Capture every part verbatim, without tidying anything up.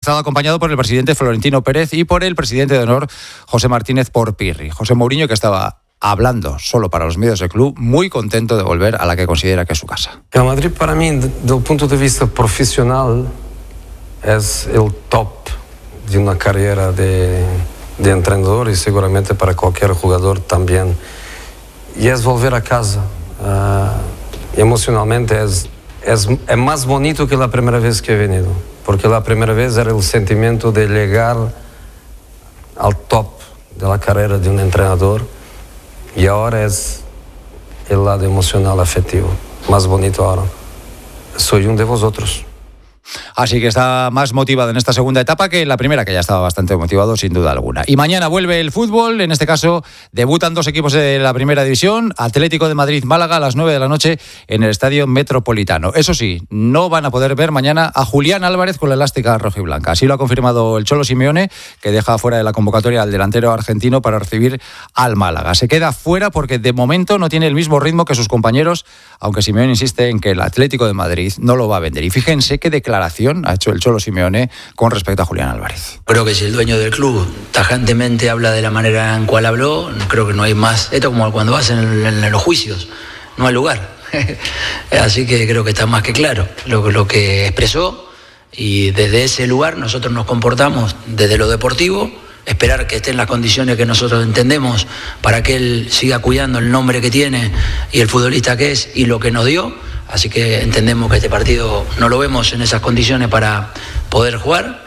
Estado acompañado por el presidente Florentino Pérez y por el presidente de honor José Martínez Porpirri. José Mourinho, que estaba hablando solo para los medios del club, muy contento de volver a la que considera que es su casa. El Madrid, para mí, desde el punto de vista profesional, es el top de una carrera de, de entrenador y seguramente para cualquier jugador también. Y es volver a casa. Uh, emocionalmente es, es, es más bonito que la primera vez que he venido. Porque la primera vez era el sentimiento de llegar al top de la carrera de un entrenador y ahora es el lado emocional afectivo, más bonito ahora. Soy uno de vosotros. Así que está más motivado en esta segunda etapa que en la primera, que ya estaba bastante motivado sin duda alguna. Y mañana vuelve el fútbol, en este caso debutan dos equipos de la primera división, Atlético de Madrid-Málaga a las nueve de la noche en el Estadio Metropolitano. Eso sí, no van a poder ver mañana a Julián Álvarez con la elástica rojiblanca. Así lo ha confirmado el Cholo Simeone, que deja fuera de la convocatoria al delantero argentino para recibir al Málaga. Se queda fuera porque de momento no tiene el mismo ritmo que sus compañeros, aunque Simeone insiste en que el Atlético de Madrid no lo va a vender. Y fíjense qué declaración ha hecho el Cholo Simeone con respecto a Julián Álvarez. Creo que si el dueño del club tajantemente habla de la manera en cual habló, creo que no hay más. Esto es como cuando vas en, en, en los juicios, no hay lugar. Así que creo que está más que claro lo, lo que expresó, y desde ese lugar nosotros nos comportamos desde lo deportivo, esperar que esté en las condiciones que nosotros entendemos para que él siga cuidando el nombre que tiene y el futbolista que es y lo que nos dio. Así que entendemos que este partido no lo vemos en esas condiciones para poder jugar,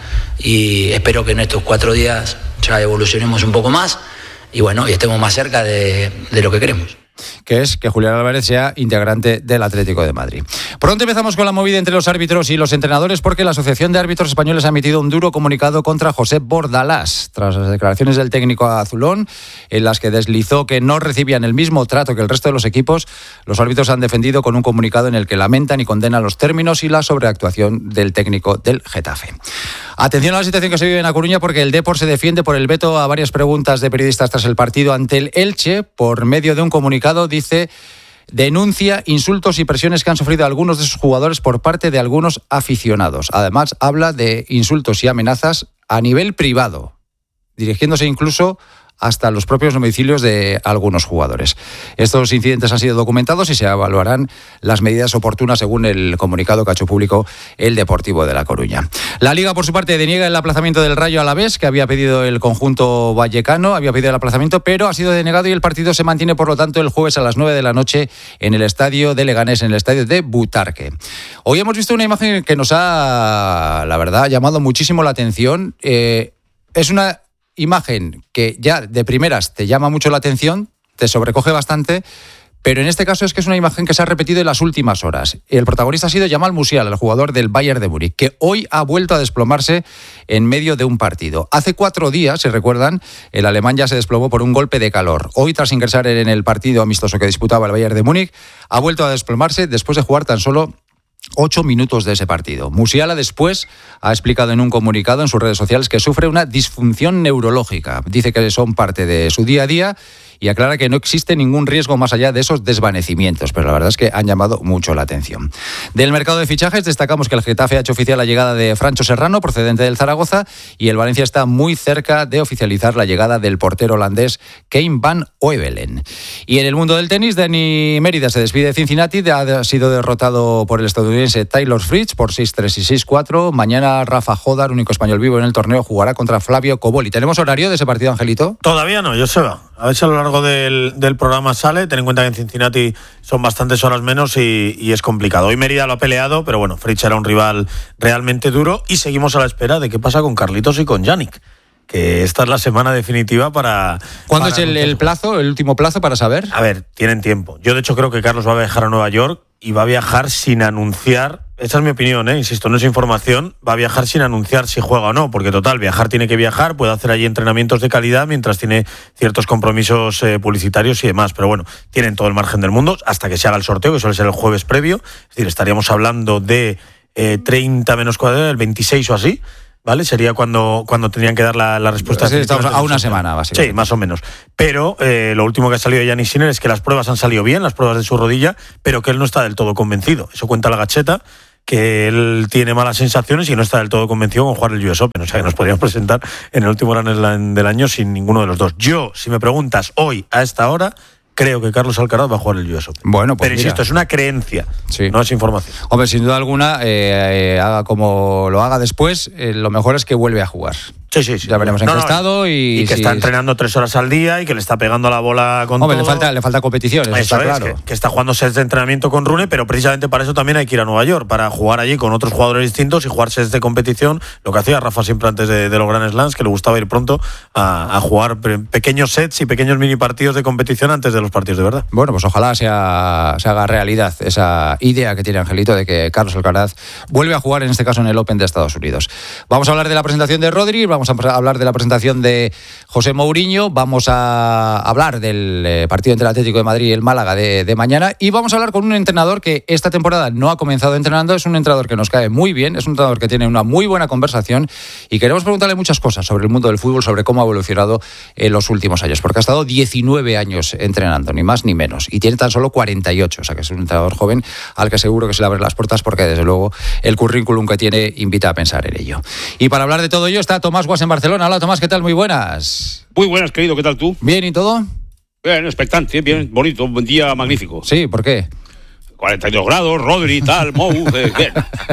y espero que en estos cuatro días ya evolucionemos un poco más y bueno, y estemos más cerca de, de lo que queremos, que es que Julián Álvarez sea integrante del Atlético de Madrid. Pronto empezamos con la movida entre los árbitros y los entrenadores, porque la Asociación de Árbitros Españoles ha emitido un duro comunicado contra Josep Bordalás, tras las declaraciones del técnico azulón, en las que deslizó que no recibían el mismo trato que el resto de los equipos. Los árbitros han defendido con un comunicado en el que lamentan y condenan los términos y la sobreactuación del técnico del Getafe. Atención a la situación que se vive en A Coruña, porque el Depor se defiende por el veto a varias preguntas de periodistas tras el partido ante el Elche. Por medio de un comunicado dice: denuncia insultos y presiones que han sufrido algunos de sus jugadores por parte de algunos aficionados. Además, habla de insultos y amenazas a nivel privado, dirigiéndose incluso hasta los propios domicilios de algunos jugadores. Estos incidentes han sido documentados y se evaluarán las medidas oportunas según el comunicado que ha hecho público el Deportivo de La Coruña. La Liga, por su parte, deniega el aplazamiento del Rayo Alavés, que había pedido el conjunto vallecano, había pedido el aplazamiento, pero ha sido denegado y el partido se mantiene, por lo tanto, el jueves a las nueve de la noche en el estadio de Leganés, en el estadio de Butarque. Hoy hemos visto una imagen que nos ha, la verdad, llamado muchísimo la atención. Eh, es una imagen que ya de primeras te llama mucho la atención, te sobrecoge bastante, pero en este caso es que es una imagen que se ha repetido en las últimas horas. El protagonista ha sido Jamal Musiala, el jugador del Bayern de Múnich, que hoy ha vuelto a desplomarse en medio de un partido. Hace cuatro días, si recuerdan, el alemán ya se desplomó por un golpe de calor. Hoy, tras ingresar en el partido amistoso que disputaba el Bayern de Múnich, ha vuelto a desplomarse después de jugar tan solo Ocho minutos de ese partido. Musiala después ha explicado en un comunicado en sus redes sociales que sufre una disfunción neurológica. Dice que son parte de su día a día y aclara que no existe ningún riesgo más allá de esos desvanecimientos, pero la verdad es que han llamado mucho la atención. Del mercado de fichajes destacamos que el Getafe ha hecho oficial la llegada de Francho Serrano, procedente del Zaragoza, y el Valencia está muy cerca de oficializar la llegada del portero holandés Kein van Oevelen. Y en el mundo del tenis, Dani Mérida se despide de Cincinnati, ha sido derrotado por el estadounidense Taylor Fritz por seis tres y seis cuatro. Mañana Rafa Jodar, único español vivo en el torneo, jugará contra Flavio Cobolli. ¿Tenemos horario de ese partido, Angelito? Todavía no, Joseba. A ver si a lo largo del, del programa sale. Ten en cuenta que en Cincinnati son bastantes horas menos y, y es complicado. Hoy Mérida lo ha peleado, pero bueno, Fritz era un rival realmente duro y seguimos a la espera de qué pasa con Carlitos y con Yannick, que esta es la semana definitiva para... ¿Cuándo para es el, el plazo, el último plazo para saber? A ver, tienen tiempo. Yo de hecho creo que Carlos va a viajar a Nueva York y va a viajar sin anunciar, esta es mi opinión, ¿eh? Insisto, no es información, va a viajar sin anunciar si juega o no, porque total, viajar tiene que viajar, puede hacer allí entrenamientos de calidad mientras tiene ciertos compromisos eh, publicitarios y demás, pero bueno, tienen todo el margen del mundo hasta que se haga el sorteo, que suele ser el jueves previo, es decir, estaríamos hablando de eh, treinta menos cuatro, el veintiséis o así, ¿vale? Sería cuando, cuando tendrían que dar la, la respuesta. Sí, estamos a una semana, básicamente. Sí, más o menos. Pero eh, lo último que ha salido de Yannick Sinner es que las pruebas han salido bien, las pruebas de su rodilla, pero que él no está del todo convencido. Eso cuenta la Gacheta, que él tiene malas sensaciones y no está del todo convencido con jugar el U S Open. O sea que nos podríamos presentar en el último Grand Slam del año sin ninguno de los dos. Yo, si me preguntas hoy, a esta hora, creo que Carlos Alcaraz va a jugar el U S Open. Bueno, pues pero mira, insisto, es una creencia, sí, no es información. Hombre, sin duda alguna, eh, eh, haga como lo haga después, eh, lo mejor es que vuelve a jugar. Sí, sí, sí. Ya veremos en no, qué no, estado y, y que si está es... entrenando tres horas al día y que le está pegando la bola con Hombre, todo. le falta, le falta competición, eso, Eso está es, claro. que, que está jugando sets de entrenamiento con Rune, pero precisamente para eso también hay que ir a Nueva York, para jugar allí con otros jugadores distintos y jugar sets de competición, lo que hacía Rafa siempre antes de, de los Grand Slams, que le gustaba ir pronto a, a jugar pequeños sets y pequeños mini partidos de competición antes de los partidos de verdad. Bueno, pues ojalá sea, se haga realidad esa idea que tiene Angelito de que Carlos Alcaraz vuelve a jugar, en este caso en el Open de Estados Unidos. Vamos a hablar de la presentación de Rodri, vamos a hablar de la presentación de José Mourinho, vamos a hablar del eh, partido entre el Atlético de Madrid y el Málaga de, de mañana, y vamos a hablar con un entrenador que esta temporada no ha comenzado entrenando. Es un entrenador que nos cae muy bien, es un entrenador que tiene una muy buena conversación y queremos preguntarle muchas cosas sobre el mundo del fútbol, sobre cómo ha evolucionado en los últimos años, porque ha estado diecinueve años entrenando, ni más ni menos, y tiene tan solo cuarenta y ocho, o sea que es un entrenador joven al que seguro que se le abren las puertas, porque desde luego el currículum que tiene invita a pensar en ello. Y para hablar de todo ello está Tomás Guas en Barcelona. Hola Tomás, ¿qué tal? Muy buenas. Muy buenas, querido, ¿qué tal tú? Bien, ¿y todo? Bien, expectante, bien, bonito, un día magnífico. Sí, ¿por qué? cuarenta y dos grados, Rodri, tal, Mou, eh, bien.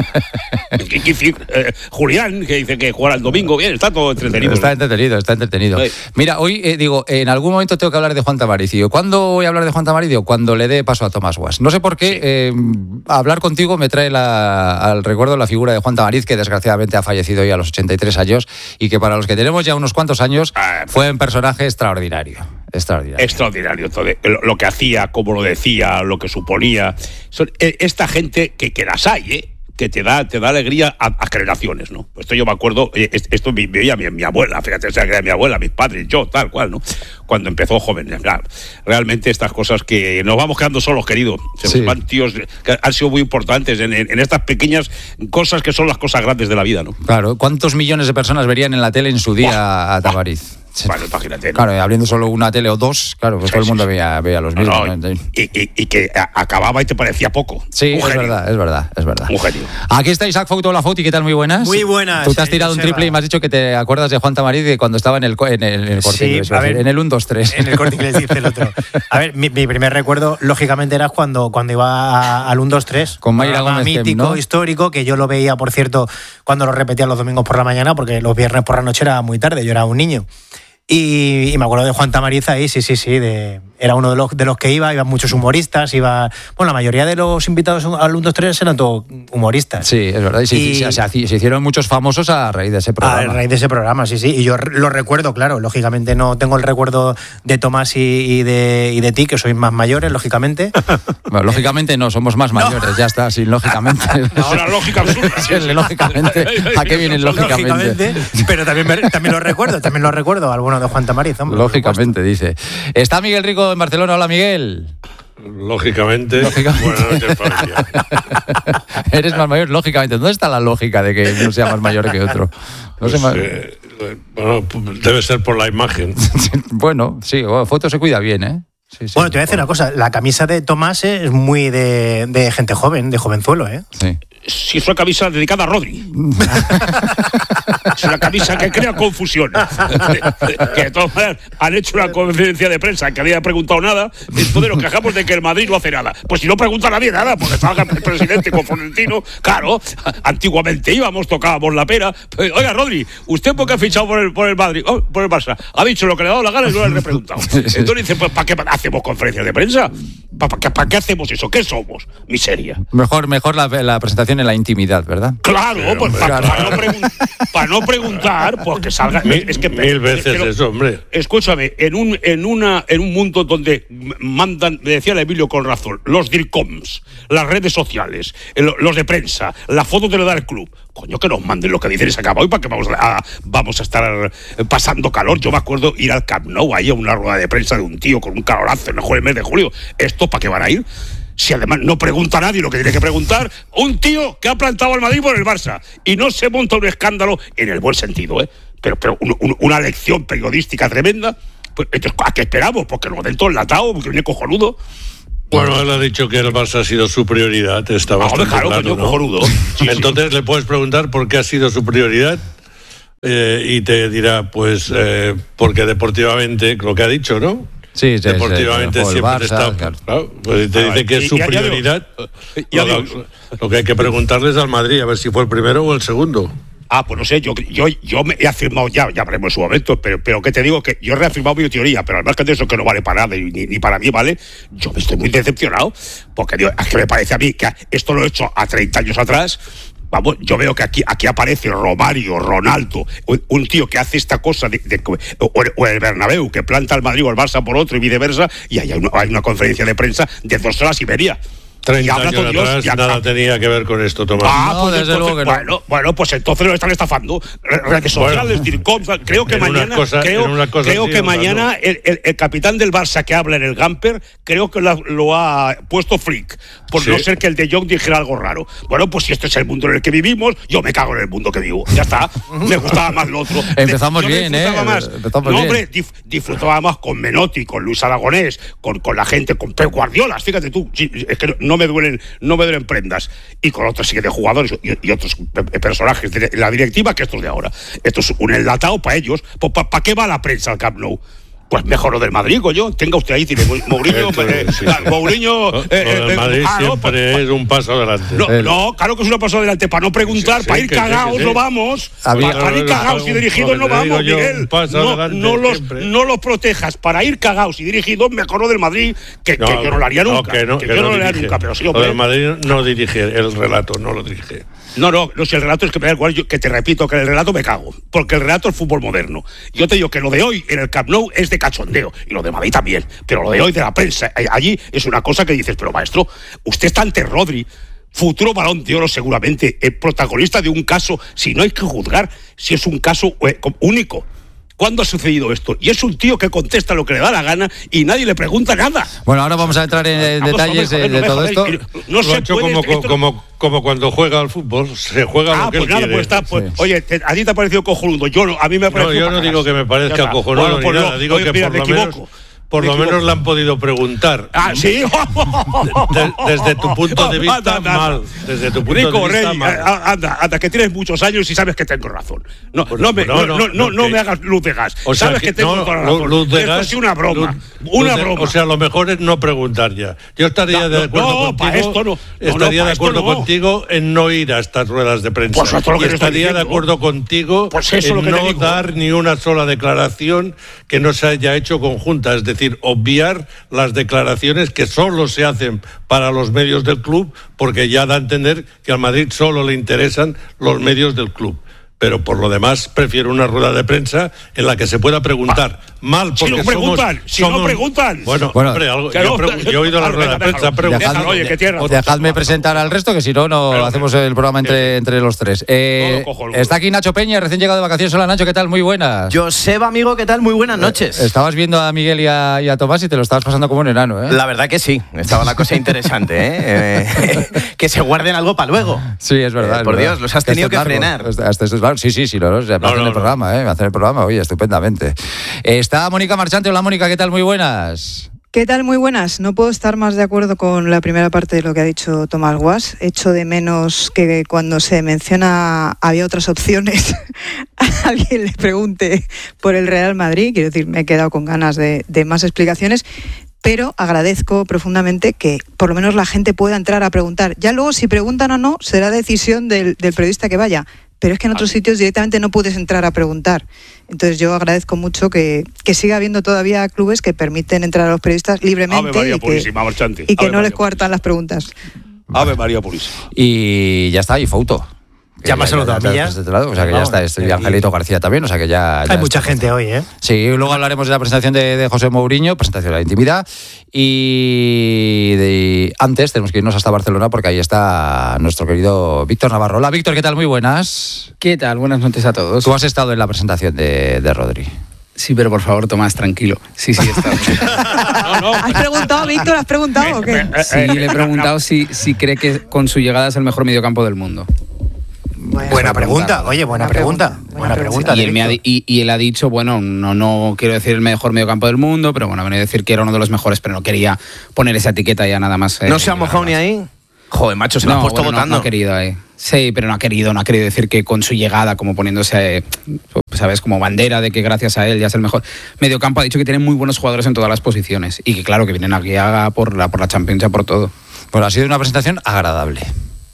eh, Julián, que dice que jugará el domingo, bien, está todo entretenido. Está entretenido, está entretenido. Sí. Mira, hoy eh, digo, en algún momento tengo que hablar de Juan Tamaricio. ¿Cuándo voy a hablar de Juan Tamaricio? Cuando le dé paso a Tomás Guas. No sé por qué, sí. eh, hablar contigo me trae la, al recuerdo la figura de Juan Tamariz, que desgraciadamente ha fallecido ya a los ochenta y tres años, y que para los que tenemos ya unos cuantos años, ah, fue un personaje extraordinario. Extraordinario. Extraordinario. Todo, lo que hacía, cómo lo decía, lo que suponía. Son esta gente que, que las hay, ¿eh? Que te da, te da alegría a, a generaciones, ¿no? Esto yo me acuerdo, esto me veía mi, mi abuela, fíjate, o sea, que era mi abuela, mis padres, yo, tal cual, ¿no? Cuando empezó joven, claro. Realmente estas cosas que nos vamos quedando solos, querido. Se sí. van tíos que han sido muy importantes en, en, en estas pequeñas cosas que son las cosas grandes de la vida, ¿no? Claro, ¿cuántos millones de personas verían en la tele en su día ¡Buah! a Tamariz? Bueno, imagínate, ¿no? Claro, abriendo solo una tele o dos, claro, pues sí, todo el mundo sí, veía, veía los mismos. No, no, y, y, y que acababa y te parecía poco. Sí, es verdad, es verdad, es verdad. Un genio. Aquí está Isaac Fouto, la Fouti, ¿qué tal? Muy buenas. Muy buenas. Tú te has tirado un triple y me has dicho que te acuerdas de Juan Tamariz de cuando estaba en el, en el, en el Corte Inglés, sí, a ver, en el uno dos tres. En el Corte Inglés dice el otro. A ver, mi, mi primer recuerdo, lógicamente, era cuando, cuando iba a, al uno dos tres. Con Mayra Gómez, mítico, ¿no? Histórico, que yo lo veía, por cierto, cuando lo repetían los domingos por la mañana, porque los viernes por la noche era muy tarde, yo era un niño. Y, y me acuerdo de Juan Tamariz ahí, sí, sí, sí, de, era uno de los, de los que iba, iban muchos humoristas, iba, bueno, la mayoría de los invitados al uno dos tres eran todos humoristas. Sí, es verdad, y, se, y se, se, se hicieron muchos famosos a raíz de ese programa. A raíz de ese programa, sí, sí, y yo lo recuerdo, claro, lógicamente no tengo el recuerdo de Tomás y, y, de, y de ti, que sois más mayores, lógicamente. Bueno, lógicamente no, somos más mayores, no. Ya está, sin lógicamente. No, una lógica absurda. Sí, lógicamente, ¿a qué viene lógicamente? lógicamente? Pero también, me, también lo recuerdo, también lo recuerdo, alguno de Juan Tamariz, hombre. Lógicamente, dice. Está Miguel Rico en Barcelona. Hola, Miguel. Lógicamente. Lógicamente. Buenas noches, familia. Eres más mayor, lógicamente. ¿Dónde está la lógica de que uno sea más mayor que otro? No pues, sé más... eh, bueno, debe ser por la imagen. Bueno, sí, bueno, foto se cuida bien, ¿eh? Sí, sí. Bueno, te voy a decir una cosa. La camisa de Tomás es muy de, de gente joven, de jovenzuelo, ¿eh? Sí. Si es una camisa dedicada a Rodri. Es una camisa que crea confusión. Que de todas maneras han hecho una conferencia de prensa que había preguntado nada. Después de nos quejamos de que el Madrid no hace nada. Pues si no pregunta nadie nada, porque estaba el presidente con Florentino. Claro, antiguamente íbamos, tocábamos la pera. Oiga, Rodri, ¿usted por qué ha fichado por el, por el Madrid? Oh, por el Barça. Ha dicho lo que le ha dado la gana y no le he preguntado. Entonces dice, pues ¿para qué hacemos conferencias de prensa? ¿Para qué, ¿Para qué hacemos eso? ¿Qué somos? Miseria. Mejor, mejor la, la presentación en la intimidad, ¿verdad? Claro, Pero, pues para, claro. Para, no pregun- para no preguntar, pues que salga. Mil, es que, mil veces es que lo, eso, hombre. Escúchame, en un, en una, en un mundo donde mandan, me decía el Emilio con razón, los DIRCOMs, las redes sociales, los de prensa, la foto te lo da el club. Coño, que nos manden lo que dicen y se acaba hoy para que vamos a, vamos a estar pasando calor. Yo me acuerdo ir al Camp Nou, ahí a una rueda de prensa de un tío con un calorazo en el mes de julio. ¿Esto para qué van a ir? Si además no pregunta a nadie lo que tiene que preguntar, un tío que ha plantado al Madrid por el Barça y no se monta un escándalo en el buen sentido, ¿eh? Pero, pero un, un, una lección periodística tremenda. Pues, entonces, ¿a qué esperamos? Porque lo den todo enlatado, porque viene cojonudo. Bueno, él ha dicho que el Barça ha sido su prioridad, está bastante claro, claro, coño, ¿no? cojonudo. Sí, Entonces sí. le puedes preguntar por qué ha sido su prioridad eh, y te dirá, pues, eh, porque deportivamente, lo que ha dicho, ¿no? Sí, sí, Deportivamente sí, sí, siempre el Barça, está. claro. Claro, pues te Ah, dice que es y- su y- y adiós. prioridad. Y Lo, adiós. lo que hay que preguntarles al Madrid, a ver si fue el primero o el segundo. Ah, pues no sé, yo, yo, yo me he afirmado ya, ya veremos en su momento, pero, pero que te digo que yo he reafirmado mi teoría, pero al margen de eso que no vale para nada, ni, ni para mí vale, yo me estoy muy decepcionado, porque digo, es que me parece a mí que esto lo he hecho a treinta años atrás. Vamos, yo veo que aquí, aquí aparece Romario, Ronaldo, un, un tío que hace esta cosa, de, de, o, o el Bernabéu, que planta al Madrid o al Barça por otro y viceversa, y hay una, hay una conferencia de prensa de dos horas y media. Y treinta habla años todo Dios, atrás y nada habla- tenía que ver con esto, Tomás. Ah, No, pues desde entonces, luego que no. bueno, bueno, pues entonces lo están estafando. Re- Redes sociales, Bueno, Dircom, creo que en unas mañana, cosas- creo, en unas cosas creo sí, que otras mañana no. el, el- el capitán del Barça que habla en el Gamper, creo que lo, lo ha puesto freak, por Sí. no ser que el de Jong dijera algo raro. Bueno, pues si este es el mundo en el que vivimos, yo me cago en el mundo que vivo. Ya está. Me gustaba más lo otro. Empezamos Yo me bien, disfrutaba ¿eh? Más. Empezamos no, bien. hombre, dif- disfrutaba más con Menotti, con Luis Aragonés, con, con la gente, con Pep Guardiola. Fíjate tú, sí, es que no, no me duelen, no me duelen prendas. Y con otros sí que de jugadores y, y otros eh, personajes de la directiva que estos de ahora. Esto es un enlatado para ellos. ¿Para pa, pa qué va la prensa al Camp Nou? Pues mejor lo del Madrid, coño. Tenga usted ahí, tiene Mourinho. Esto eh, es, sí, ah, sí. Mourinho. Lo eh, eh, del eh, Madrid ah, no, siempre pues, es un paso adelante. no, no, claro que es una paso adelante. Para no preguntar, Sí, sí, para ir que sí, que cagados sí. no vamos. Había- Para, para ir cagados y dirigidos no Lo que te digo vamos, yo, Miguel. un paso No, adelante no, los, siempre. no los protejas. Para ir cagados y dirigidos, mejor lo del Madrid, que, que yo no lo haría nunca. que no, que que yo no no lo haría dirige. nunca, pero sí, Lo hombre. del Madrid no dirige el relato, no lo dirige. No, no, no, si el relato es que me da igual, yo, que te repito que en el relato me cago, porque el relato es fútbol moderno. Yo te digo que lo de hoy en el Camp Nou es de cachondeo, y lo de Madrid también, pero lo de hoy de la prensa, eh, allí es una cosa que dices, pero maestro, usted está ante Rodri, futuro Balón de Oro seguramente, el protagonista de un caso, si no hay que juzgar, si es un caso eh, único. ¿Cuándo ha sucedido esto? Y es un tío que contesta lo que le da la gana y nadie le pregunta nada. Bueno, ahora vamos a entrar en, en Vamos, detalles hombre, de, de joder, todo no me esto. jodáis, No Lo ha se hecho puede, como, esto- como, como cuando juega al fútbol, se juega Ah, lo que pues él nada, quiere. pues está. Pues, Sí. Oye, te- a ti te ha parecido cojonudo. Yo no, a mí me ha No, parecido. yo no para digo cagar. que me parezca Ya está. cojonudo Bueno, ni pues nada, no, digo oye, que mira, por me lo menos, equivoco. por Me lo menos equivoco. le han podido preguntar. Ah, sí. De- desde tu punto de vista, Anda, anda, mal. anda. Desde tu punto Rico, de vista, Rey, mal. eh, anda, anda, que tienes muchos años y sabes que tengo razón. No, Bueno, no, me, no, no, no, no, no, no, no que- me hagas luz de gas. O sea, sabes que, tengo no, toda la luz- razón. luz de Esto gas, ha sido una broma. luz- una luz de- broma. O sea, lo mejor es no preguntar ya. Yo estaría No, de no, acuerdo no, contigo. pa' esto no. No, no, estaría pa' de esto acuerdo no. contigo en no ir a estas ruedas de prensa. Pues esto es lo que y te estoy estaría de diciendo. acuerdo contigo Pues eso es en lo que te no digo. dar ni una sola declaración que no se haya hecho conjunta, es decir, obviar las declaraciones que solo se hacen para los medios del club, porque ya da a entender que al Madrid solo le interesan los medios del club. Pero por lo demás prefiero una rueda de prensa en la que se pueda preguntar. Mal, Si porque no preguntan, somos, si no somos- preguntan. Bueno, Bueno, hombre, algo- que yo, no- pregu- yo he oído la Déjalo, rueda de prensa. déjalo. preguntar. Déjalo, oye, que tiene razón. Dejadme presentar al resto, que si no, no Pero- hacemos el programa entre, entre los tres. Eh, Todo cojonudo. está aquí Nacho Peña, recién llegado de vacaciones. Hola, Nacho, ¿qué tal? Muy buenas. Joseba, amigo, ¿qué tal? Muy buenas noches. Estabas viendo a Miguel y a, y a Tomás y te lo estabas pasando como un enano, ¿eh? La verdad que sí, estaba la cosa interesante, ¿eh? Eh, que se guarden algo para luego. Sí, es verdad. Eh, es por verdad. Dios, los has tenido Esto es que largo. frenar. Esto- esto es largo. Sí, sí, sí, lo, lo, me No, hacen no, el no. programa, ¿eh? Me hacen el programa, oye, estupendamente. Eh, está Mónica Marchante. Hola, Mónica, ¿qué tal? Muy buenas. ¿Qué tal? Muy buenas. No puedo estar más de acuerdo con la primera parte de lo que ha dicho Tomás Guas. Echo de menos que cuando se menciona había otras opciones, alguien le pregunte por el Real Madrid. Quiero decir, me he quedado con ganas de, de más explicaciones. Pero agradezco profundamente que por lo menos la gente pueda entrar a preguntar. Ya luego, si preguntan o no, será decisión del, del periodista que vaya. Pero es que en otros sitios directamente no puedes entrar a preguntar. Entonces yo agradezco mucho que, que siga habiendo todavía clubes que permiten entrar a los periodistas libremente Ave María y que, Purísima, Marchante. y que Ave no María les coartan las preguntas. Ave María Purísima. Y ya está, y Fouto. Que Ya más ya- a ya- mí ya. de este lado, o sea que ya Vamos, está, estoy y- Angelito García también, o sea que ya... ya Hay mucha está. gente hoy, ¿eh? Sí, luego hablaremos de la presentación de, de José Mourinho, presentación de la intimidad, y de, antes tenemos que irnos hasta Barcelona porque ahí está nuestro querido Víctor Navarro. Hola, Víctor, ¿qué tal? Muy buenas. ¿Qué tal? Buenas noches a todos. Tú has estado en la presentación de, de Rodri. Sí, pero por favor, Tomás, tranquilo. Sí, sí, he estado. No, no. ¿Has preguntado, Víctor? ¿Has preguntado o qué? Sí, le he preguntado si, si cree que con su llegada es el mejor mediocampo del mundo. Buena, buena pregunta, oye, buena, buena pregunta. pregunta. Buena pregunta. Y él, me ha, y, y él ha dicho, bueno, no, no quiero decir el mejor mediocampo del mundo, pero bueno, venía a decir que era uno de los mejores, pero no quería poner esa etiqueta ya nada más. Eh, ¿No se ha mojado ni ahí? Joder, macho, se lo no, ha puesto bueno, votando. No, no ha querido ahí. Sí, pero no ha querido, no ha querido decir que con su llegada, como poniéndose, eh, ¿sabes?, como bandera de que gracias a él ya es el mejor mediocampo, ha dicho que tiene muy buenos jugadores en todas las posiciones y que claro, que vienen aquí a por la, por la Champions, por todo. Bueno, ha sido una presentación agradable.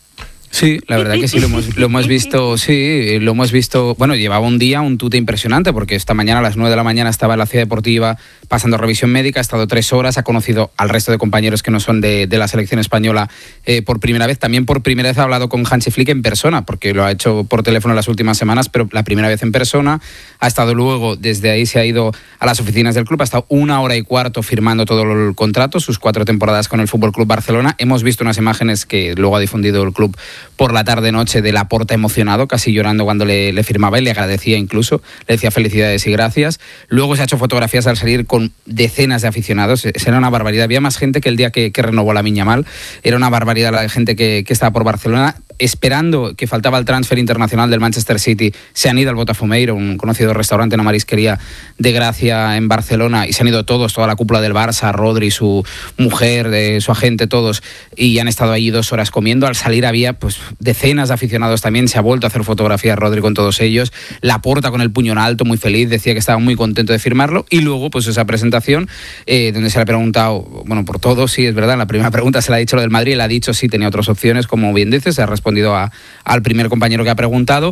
Sí, la verdad que sí, lo hemos, lo hemos visto, sí, lo hemos visto, bueno, llevaba un día un tute impresionante porque esta mañana a las nueve de la mañana estaba en la Ciudad Deportiva pasando revisión médica, ha estado tres horas, ha conocido al resto de compañeros que no son de, de la selección española eh, por primera vez, también por primera vez ha hablado con Hansi Flick en persona, porque lo ha hecho por teléfono en las últimas semanas, pero la primera vez en persona, ha estado luego, desde ahí se ha ido a las oficinas del club, ha estado una hora y cuarto firmando todo el contrato, sus cuatro temporadas con el Fútbol Club Barcelona, hemos visto unas imágenes que luego ha difundido el club por la tarde-noche de Laporta emocionado, casi llorando cuando le, le firmaba y le agradecía incluso, le decía felicidades y gracias. Luego se ha hecho fotografías al salir con decenas de aficionados, era una barbaridad, había más gente que el día que, que renovó la Miñamal, era una barbaridad la gente que, que estaba por Barcelona, esperando que faltaba el transfer internacional del Manchester City, se han ido al Botafumeiro, un conocido restaurante, una marisquería de Gracia en Barcelona, y se han ido todos, toda la cúpula del Barça, Rodri, su mujer, de, su agente, todos, y han estado allí dos horas comiendo. Al salir había pues decenas de aficionados también, se ha vuelto a hacer fotografías Rodri con todos ellos, Laporta con el puño en alto, muy feliz, decía que estaba muy contento de firmarlo, y luego pues esa presentación eh, donde se le ha preguntado, bueno, por todo, sí, es verdad, la primera pregunta se le ha dicho lo del Madrid, él ha dicho sí, tenía otras opciones, como bien dices, se ha respondido A, al primer compañero que ha preguntado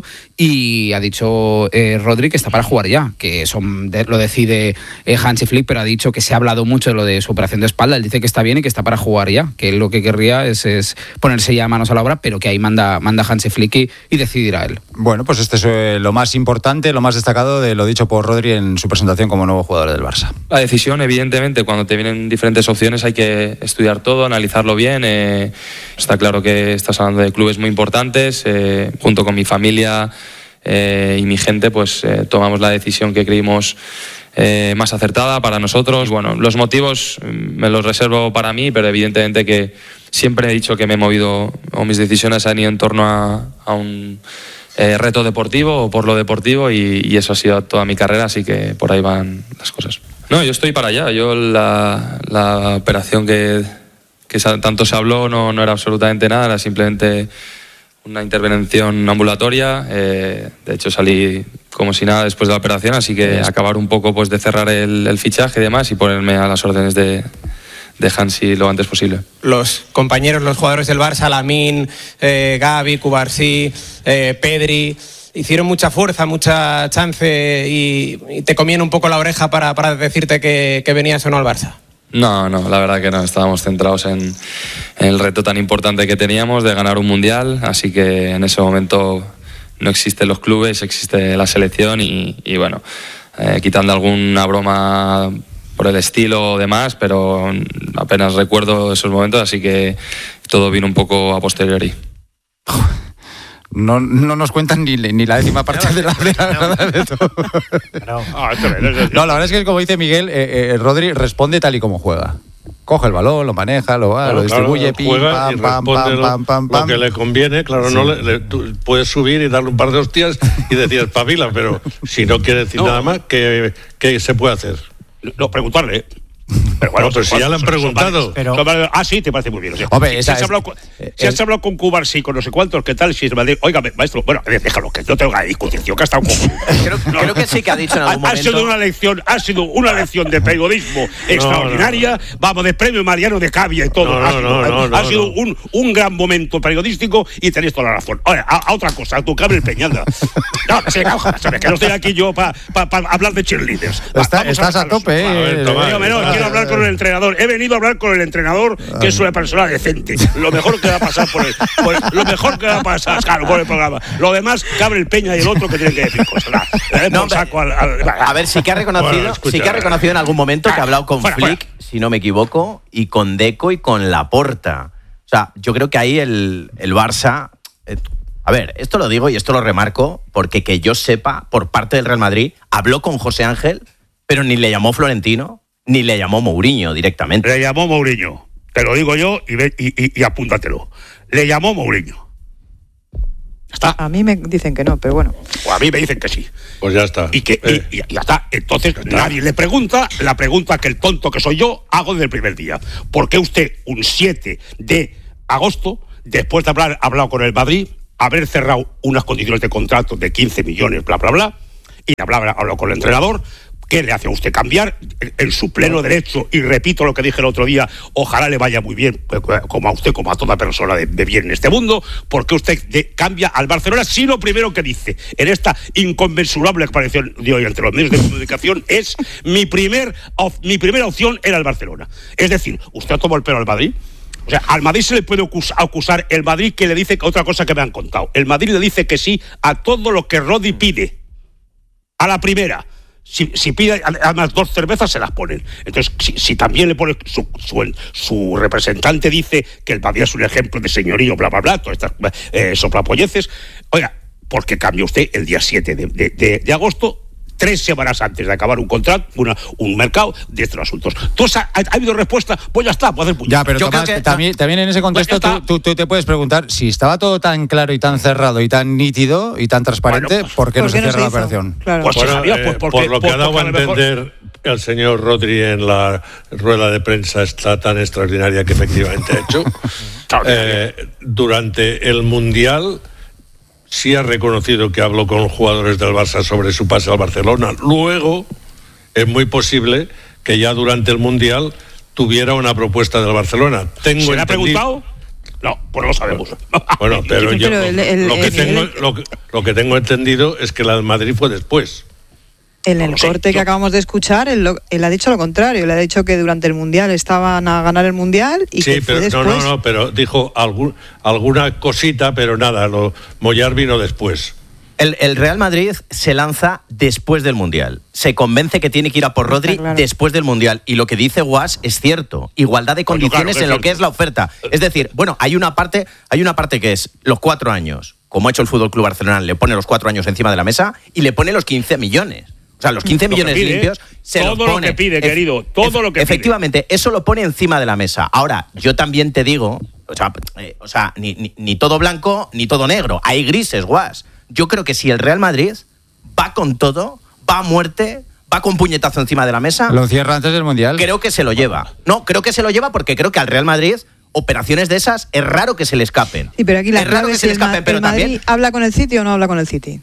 y ha dicho eh, Rodri que está para jugar ya, que eso de, lo decide eh, Hansi Flick, pero ha dicho que se ha hablado mucho de lo de su operación de espalda, él dice que está bien y que está para jugar ya, que él lo que querría es, es ponerse ya manos a la obra, pero que ahí manda, manda Hansi Flick y, y decidirá él. Bueno, pues este es eh, lo más importante, lo más destacado de lo dicho por Rodri en su presentación como nuevo jugador del Barça. La decisión, evidentemente, cuando te vienen diferentes opciones hay que estudiar todo, analizarlo bien. Eh, está claro que estás hablando de clubes muy importantes, eh, junto con mi familia eh, y mi gente, pues eh, tomamos la decisión que creímos eh, más acertada para nosotros. Bueno, los motivos me los reservo para mí, pero evidentemente que siempre he dicho que me he movido, o mis decisiones han ido en torno a, a un eh, reto deportivo o por lo deportivo, y, y eso ha sido toda mi carrera, así que por ahí van las cosas. No, yo estoy para allá. Yo la, la operación que, que tanto se habló no, no era absolutamente nada, era simplemente una intervención ambulatoria. Eh, de hecho salí como si nada después de la operación, así que acabar un poco pues de cerrar el, el fichaje y demás, y ponerme a las órdenes de, de Hansi lo antes posible. Los compañeros, los jugadores del Barça, Lamine, eh, Gavi, Cubarsí, eh, Pedri, hicieron mucha fuerza, mucha chance y, y te comían un poco la oreja para, para decirte que, que venías o no al Barça. No, no, la verdad que no, estábamos centrados en, en el reto tan importante que teníamos de ganar un mundial, así que en ese momento no existen los clubes, existe la selección y, y bueno, eh, quitando alguna broma por el estilo o demás, pero apenas recuerdo esos momentos, así que todo vino un poco a posteriori. No, no nos cuentan ni, ni la décima parte de la verdad de todo. No, la verdad es que, como dice Miguel, eh, eh, Rodri responde tal y como juega. Coge el balón, lo maneja, lo, va, claro, lo distribuye, claro, pim, pam, pam, pam, pam, pam, pam. Lo que le conviene, claro, sí. no le, le, tú puedes subir y darle un par de hostias y decir espabila, pero si no quiere decir no. nada más, ¿qué, qué se puede hacer? No, preguntarle. Pero bueno, no, pero si ya le han preguntado. Pero... Ah, sí, te parece muy bien. O sea, Hombre, si, esa si, has es, hablado, con, eh, si has hablado con Cubarsí, con no sé cuántos, ¿qué tal? Si es Madrid, oiga, maestro, bueno, déjalo, que no tengo que discutir, tío, que ha estado con... creo, no, creo que sí que ha dicho en algún ha, momento. Ha sido una lección, ha sido una lección de periodismo extraordinaria. No, no. Vamos, de premio Mariano de Cavia y todo. No, no, ha sido, no, no, no, ha sido no. Un, un gran momento periodístico y tenéis toda la razón. Oye, a, a otra cosa, a tu cable el Peñalda. No, no sé, no, sabes que no estoy aquí yo para pa, pa hablar de cheerleaders. Está, estás a, a tope, eh. Quiero hablar con el entrenador. He venido a hablar con el entrenador, que es una persona decente. Lo mejor que va a pasar por el, por el lo mejor que va a pasar, claro, por el programa. Lo demás, cabe el Peña y el otro que tienen que decir cosas. Nada, no, saco al, al, a ver, sí que ha reconocido, bueno, escucha, sí que ha reconocido en algún momento que ha hablado con fuera, Flick, fuera. si no me equivoco, y con Deco y con Laporta. O sea, yo creo que ahí el, el Barça. Eh, a ver, esto lo digo y esto lo remarco porque que yo sepa, por parte del Real Madrid, habló con José Ángel, pero ni le llamó Florentino. Ni le llamó Mourinho directamente. Le llamó Mourinho. Te lo digo yo y, ve, y, y, y apúntatelo. Le llamó Mourinho. Está. A mí me dicen que no, pero bueno. O a mí me dicen que sí. Pues ya está. Y que Eh. y, y ya está. Entonces nadie le pregunta la pregunta que el tonto que soy yo hago desde el primer día. ¿Por qué usted un siete de agosto, después de hablar hablado con el Madrid, haber cerrado unas condiciones de contrato de quince millones, bla, bla, bla, y hablar hablado con el entrenador? ¿Qué le hace a usted cambiar en su pleno derecho? Y repito lo que dije el otro día, ojalá le vaya muy bien, como a usted, como a toda persona de, de bien en este mundo, porque usted de, cambia al Barcelona si lo primero que dice en esta inconmensurable aparición de hoy ante los medios de comunicación es mi, primer, op, mi primera opción era el Barcelona. Es decir, usted ha tomado el pelo al Madrid. O sea, al Madrid se le puede acusar el Madrid que le dice otra cosa que me han contado. El Madrid le dice que sí a todo lo que Rodri pide. A la primera. Si, si pide además dos cervezas, se las ponen. Entonces, si, si también le pone su, su, su representante dice que el Madrid es un ejemplo de señorío, bla, bla, bla, todas estas eh, soplapolleces, oiga, ¿por qué cambia usted el día siete de, de, de, de agosto? Tres semanas antes de acabar un contrato, una, un mercado de estos asuntos. ¿Entonces ha, ha habido respuesta? Pues ya está, puede hacer puño. Ya, pero Yo Tomás, creo que, también, también en ese contexto pues tú, tú, tú te puedes preguntar si estaba todo tan claro y tan cerrado y tan nítido y tan transparente, Bueno, pues, ¿por qué no ¿por se qué no cierra se la hizo? operación? Claro. Pues Bueno, se sabía, eh, pues porque, por lo que por, ha dado a porque mejor- entender el señor Rodri en la rueda de prensa está tan extraordinaria que efectivamente ha hecho. eh, durante el Mundial sí ha reconocido que habló con jugadores del Barça sobre su pase al Barcelona. Luego es muy posible que ya durante el Mundial tuviera una propuesta del Barcelona. Tengo ¿Se le ha entendido- preguntado? No, pues no lo sabemos. Bueno, pero yo Pero el- el- lo, que el- tengo, el- lo, que, lo que tengo entendido es que la del Madrid fue después. En No el lo sé, corte que yo- acabamos de escuchar, él, lo- él ha dicho lo contrario. Él ha dicho que durante el Mundial estaban a ganar el Mundial y Sí, que fue pero después. no, no, no, pero dijo algún, alguna cosita, pero nada, lo Mollar vino después. El, el Real Madrid se lanza después del Mundial. Se convence que tiene que ir a por Rodri Está claro. después del Mundial. Y lo que dice Guas es cierto. Igualdad de Bueno, condiciones claro que en lo es que cierto. es la oferta. Es decir, bueno, hay una parte, hay una parte que es los cuatro años. Como ha hecho el Fútbol Club Barcelona, le pone los cuatro años encima de la mesa y le pone los quince millones. O sea, los quince Lo que millones pide, limpios se todo los lo pone. que pide, Ef- querido, todo ef- lo que pide. Efectivamente, eso lo pone encima de la mesa. Ahora, yo también te digo, o sea, eh, o sea ni, ni, ni todo blanco ni todo negro. Hay grises, Guas. Yo creo que si el Real Madrid va con todo, va a muerte, va con puñetazo encima de la mesa, Lo cierra antes del Mundial. creo que se lo lleva. No, creo que se lo lleva porque creo que al Real Madrid operaciones de esas es raro que se le escapen. Sí, pero aquí la es raro clave que es se si le el, Ma- escapen, pero el Madrid también habla con el City o no habla con el City.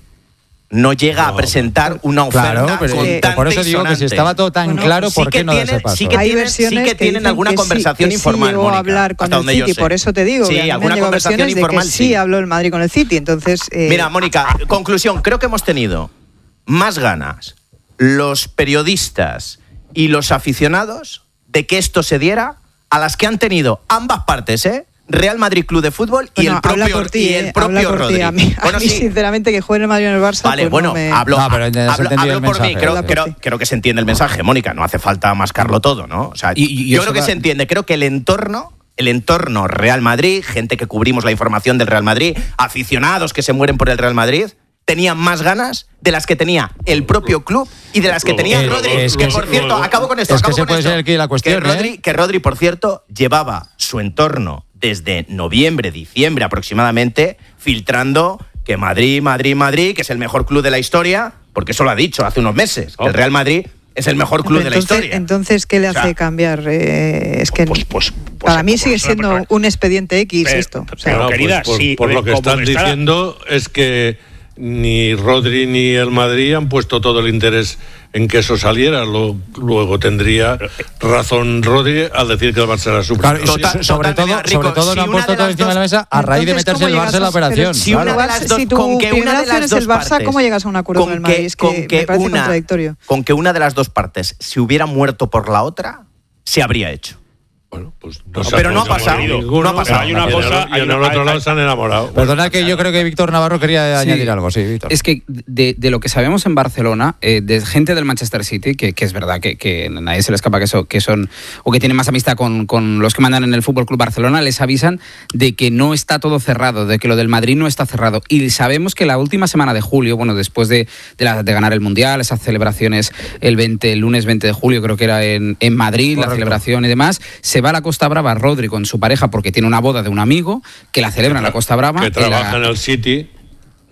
no llega a presentar una oferta Claro, pero contante por eso y digo que si sonante. estaba todo tan Bueno, claro, sí ¿por qué que no da tiene- ese paso? sí que Hay tienen- versiones sí que tienen dicen alguna que sí- conversación que sí informal, llegó Mónica, a hablar con hasta el donde yo City, sé. por eso te digo Sí, que a mí me han alguna llegado conversación versiones de informal, que sí, sí. habló el Madrid con el City. Entonces, eh, Mira, Mónica, conclusión, creo que hemos tenido más ganas los periodistas y los aficionados de que esto se diera a las que han tenido ambas partes, ¿eh? Real Madrid Club de Fútbol y bueno, el propio, habla por ti, y el eh, habla propio por ti. Rodri. A mí, a Bueno, mí, sí. sinceramente, que juegue el Madrid en el Barça. Vale, pues bueno, no me... hablo, No, pero has hablo, entendido hablo el por mí, mensaje, creo, sí. creo, creo que se entiende el mensaje, Mónica, no hace falta mascarlo todo, ¿no? O sea, Y- y yo eso creo que va- se entiende, creo que el entorno, el entorno Real Madrid, gente que cubrimos la información del Real Madrid, aficionados que se mueren por el Real Madrid, tenían más ganas de las que tenía el propio club y de las que tenía Eh, Rodri, es que, que por sí, cierto, luego- acabo con esto, es que acabo ese con puede esto, ser aquí la cuestión, que Rodri, ¿eh? que Rodri, por cierto, llevaba su entorno desde noviembre, diciembre aproximadamente, filtrando que Madrid, Madrid, Madrid, que es el mejor club de la historia, porque eso lo ha dicho hace unos meses, que el Real Madrid es el mejor club de la entonces, historia. entonces, ¿qué le O sea, hace cambiar? Eh, es que Pues- pues- pues- para mí pues- sigue pues- siendo pero- un expediente X pero- esto. O sea, pero, No, querida, pues por, sí, por eh, lo que como están está- diciendo es que ni Rodri ni el Madrid han puesto todo el interés en que eso saliera. Lo- luego tendría razón Rodri al decir que el Barça era su Claro, y Total- so- sobre totalmente, todo, Rico, sobre todo si lo han una puesto de todo las encima de la dos- mesa a raíz de entonces, meterse ¿cómo el Barça llegas en la a- operación. pero Si claro. una de las dos, Si tu con que primera una de opción las es dos el Barça, partes, ¿cómo llegas a un acuerdo con el Madrid? Es que con que me parece una, contradictorio. con que una de las dos partes se hubiera muerto por la otra, se habría hecho. Bueno, pues No, se pero no ha enamorado pasado, ninguno, no ha pasado. y Hay una en el- cosa- y hay en el una- otro hay- lado se han enamorado. Perdona que yo creo que Víctor Navarro quería Sí. añadir algo. Sí, Víctor. Es que de, de lo que sabemos en Barcelona, eh, de gente del Manchester City, que, que es verdad que, que a nadie se le escapa que, so- que son o que tienen más amistad con, con los que mandan en el Fútbol Club Barcelona, les avisan de que no está todo cerrado, de que lo del Madrid no está cerrado. Y sabemos que la última semana de julio, bueno, después de, de, la- de ganar el Mundial, esas celebraciones el, veinte, el lunes veinte de julio, creo que era en, en Madrid, Correcto. la celebración y demás, se va a la Costa Brava Rodri con su pareja porque tiene una boda de un amigo que la celebra en la Costa Brava. Que en trabaja la- en el City.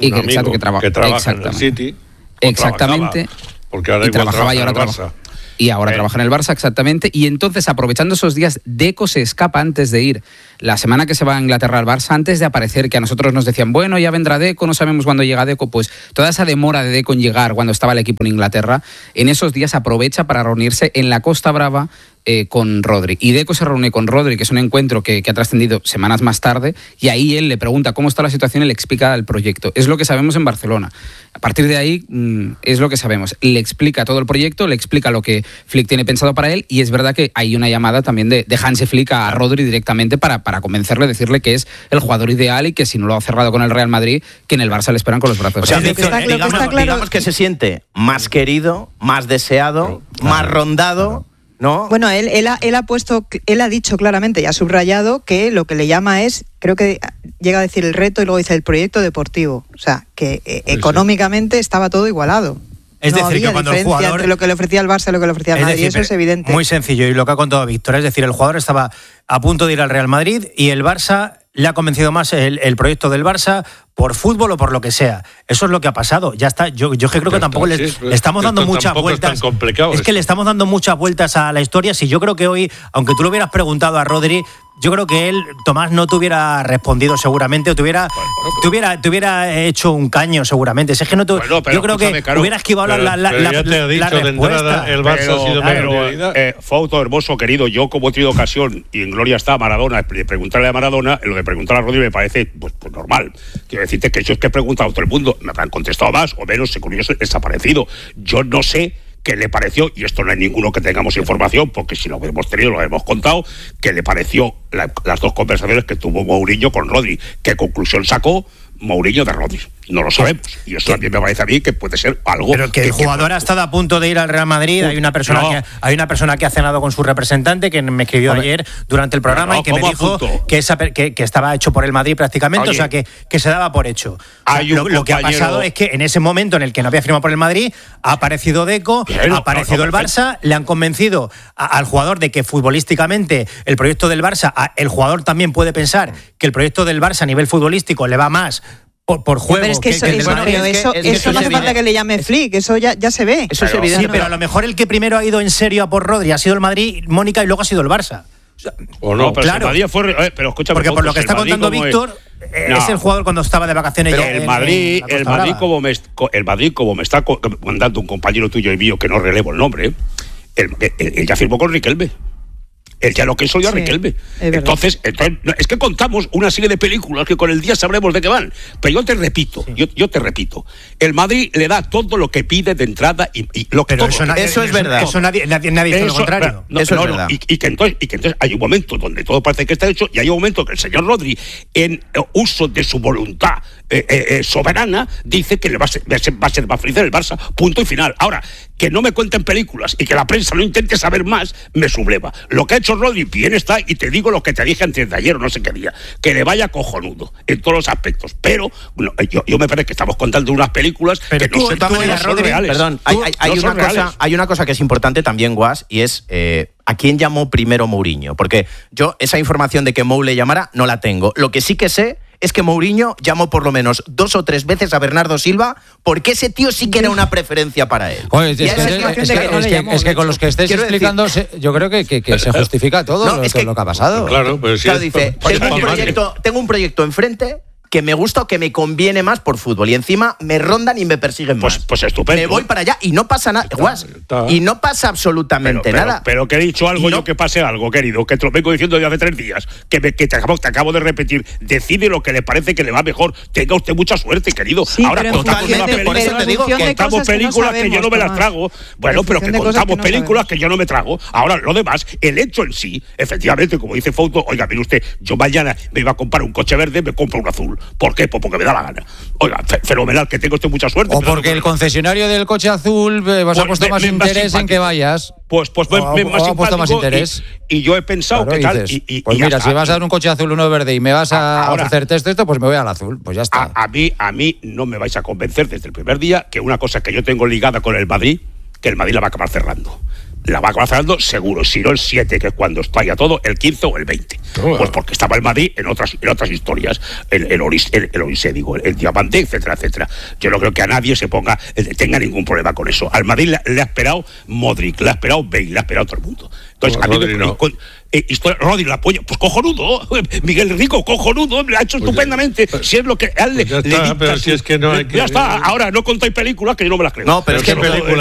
y que, exacto, que, traba, que trabaja en el City. Exactamente. Porque ahora y trabajaba y ahora trabaja. Y ahora eh. trabaja en el Barça, exactamente. Y entonces, aprovechando esos días, Deco se escapa antes de ir. La semana que se va a Inglaterra al Barça, antes de aparecer, que a nosotros nos decían, bueno, ya vendrá Deco, no sabemos cuándo llega Deco. Pues toda esa demora de Deco en llegar cuando estaba el equipo en Inglaterra, en esos días aprovecha para reunirse en la Costa Brava eh, con Rodri. Y Deco se reúne con Rodri, que es un encuentro que, que ha trascendido semanas más tarde, y ahí él le pregunta cómo está la situación y le explica el proyecto. Es lo que sabemos en Barcelona. A partir de ahí, mmm, es lo que sabemos. Le explica todo el proyecto, le explica lo que Flick tiene pensado para él, y es verdad que hay una llamada también de, de Hansi Flick a Rodri directamente para, para convencerle, decirle que es el jugador ideal y que si no lo ha cerrado con el Real Madrid, que en el Barça le esperan con los brazos. O sea, Víctor, está, digamos, está claro. digamos que se siente más querido, más deseado, claro, más rondado. Claro. ¿No? Bueno, él, él, ha, él ha puesto, él ha dicho claramente y ha subrayado que lo que le llama es, creo que llega a decir el reto y luego dice el proyecto deportivo. O sea, que eh, sí, económicamente sí. estaba todo igualado. Es no decir, había que cuando diferencia el jugador entre lo que le ofrecía el Barça y lo que le ofrecía el Madrid, eso es evidente. Muy sencillo, y lo que ha contado Víctor, es decir, el jugador estaba a punto de ir al Real Madrid y el Barça le ha convencido más el, el proyecto del Barça por fútbol o por lo que sea. Eso es lo que ha pasado. Ya está. Yo, yo creo que tampoco le, sí, le estamos dando muchas vueltas. Es, es que le estamos dando muchas vueltas a la historia. Si yo creo que hoy, aunque tú lo hubieras preguntado a Rodri, yo creo que él, Tomás, no te hubiera respondido seguramente, o te hubiera, bueno, bueno, te hubiera, te hubiera hecho un caño seguramente. Si es que no te, bueno, pero, yo creo que claro, hubiera esquivado pero, la, la, pero la, ya te he dicho la de respuesta. Entrada, el Barça pero, ha sido pero, eh, Fausto, hermoso, querido, yo como he tenido ocasión, y en gloria está Maradona, de preguntarle a Maradona, lo de preguntar a Rodri me parece pues, pues normal. Quiero decirte que yo es que he preguntado a todo el mundo, me han contestado más o menos, según ellos, desaparecido. Yo no sé qué le pareció, y esto no hay ninguno que tengamos información, porque si lo hemos tenido, lo hemos contado, qué le pareció la, las dos conversaciones que tuvo Mourinho con Rodri, qué conclusión sacó Mourinho de Rodri. No lo sabemos. Y eso también me parece a mí que puede ser algo. Pero que, que el jugador que... ha estado a punto de ir al Real Madrid. Hay una persona, no. que, hay una persona que ha cenado con su representante, que me escribió Hombre. ayer durante el programa no, y que me dijo que, esa, que, que estaba hecho por el Madrid prácticamente, Oye. o sea, que, que se daba por hecho. O sea, lo, lo que ha pasado es que en ese momento en el que no había firmado por el Madrid, ha aparecido Deco, Bien, ha aparecido no, no, el Barça, le han convencido a, al jugador de que futbolísticamente el proyecto del Barça, a, el jugador también puede pensar que el proyecto del Barça a nivel futbolístico le va más Por, por juego. Pero es que eso, que, que eso, bueno, es eso, que, eso, eso no hace falta evidente. que le llame Flick, eso ya, ya se ve. Eso pero, es evidente. Sí, pero a lo mejor el que primero ha ido en serio a por Rodri ha sido el Madrid, Mónica, y luego ha sido el Barça. O, sea, o no, pero claro. El fue, eh, pero escucha, porque por lo que está contando Víctor, es, no. es el jugador cuando estaba de vacaciones. Pero ya el en, Madrid, en el Madrid como me, el Madrid como me está mandando un compañero tuyo y mío que no relevo el nombre, él, él, él ya firmó con Riquelme. Él ya lo que soy a sí, Riquelme. Entonces, entonces, es que contamos una serie de películas que con el día sabremos de qué van. Pero yo te repito, sí. yo, yo te repito, el Madrid le da todo lo que pide de entrada y, y lo que Pero todo, eso, nadie, eso es verdad. Eso nadie, nadie, nadie dice lo contrario. No, eso no, es no, verdad. Y, y, que entonces, y que entonces hay un momento donde todo parece que está hecho y hay un momento que el señor Rodri, en eh, uso de su voluntad eh, eh, soberana, dice que le va a, ser, va, a ser, va a ser más feliz el Barça. Punto y final. Ahora, que no me cuenten películas y que la prensa no intente saber más, me subleva. Lo que ha hecho Rodri bien está, y te digo lo que te dije antes de ayer o no sé qué día, que le vaya cojonudo en todos los aspectos. Pero no, yo, yo me parece que estamos contando unas películas pero que tú, no, sé, tú, no son reales. Perdón, hay, hay, hay, no una cosa, hay una cosa que es importante también, Guas, y es eh, ¿a quién llamó primero Mourinho? Porque yo esa información de que Mou le llamara no la tengo. Lo que sí que sé es que Mourinho llamó por lo menos dos o tres veces a Bernardo Silva, porque ese tío sí que era una preferencia para él. Oye, es, que, es, que, es, que, no es, que, llamó, es que con los que estés explicando, decir, se, yo creo que, que, que se justifica todo no, lo, es que, lo que ha pasado. Claro, pero si claro, es, dice, pues, tengo, un proyecto, tengo un proyecto enfrente que me gusta o que me conviene más por fútbol, y encima me rondan y me persiguen pues, más. Pues estupendo. Me voy para allá y no pasa nada, Guas, y no pasa absolutamente pero, pero, nada. Pero que he dicho algo no, yo que pase algo, querido, que te lo vengo diciendo desde hace tres días, que, me, que te, acabo, te acabo de repetir. Decide lo que le parece que le va mejor. Tenga usted mucha suerte, querido. Sí, ahora contamos una película, te digo, que contamos películas que, no sabemos, que yo no me las trago. Bueno, pero que contamos que películas que yo no me trago. Ahora, lo demás, el hecho en sí, efectivamente, como dice Fausto, oiga, mire usted, yo mañana me iba a comprar un coche verde, me compro un azul. ¿Por qué? Pues porque me da la gana. Oiga, fenomenal, que tengo usted mucha suerte. O porque el concesionario del coche azul eh, vas a puesto más interés en que vayas. Pues, pues o, me, más o ha puesto más interés. Y, y yo he pensado claro, que tal. Dices, y, y, pues y mira, hasta, si vas a dar un coche azul, uno verde y me vas a ahora, ofrecerte esto, esto, pues me voy al azul. Pues ya está. A, a, mí, a mí no me vais a convencer desde el primer día que una cosa que yo tengo ligada con el Madrid, que el Madrid la va a acabar cerrando. la va cancelando seguro, si no el siete, que es cuando está ya todo, el quince o el veinte. Oh, pues porque estaba el Madrid en otras en otras historias, el, el, Oris, el, el Orisé, digo, el, el Diamante, etcétera, etcétera. Yo no creo que a nadie se ponga, tenga ningún problema con eso. Al Madrid le, le ha esperado Modric, le ha esperado Bale, le ha esperado todo el mundo. Entonces, no, a mí Rodri, me, no. con, eh, historia, Rodri, la apoyo, pues cojonudo, Miguel Rico, cojonudo, lo ha hecho pues estupendamente. Ya, si es lo que a él pues le, está, le dicta, pero si es que no hay que... Ya está, ahora no contáis películas que yo no me las creo. No, pero es que, películas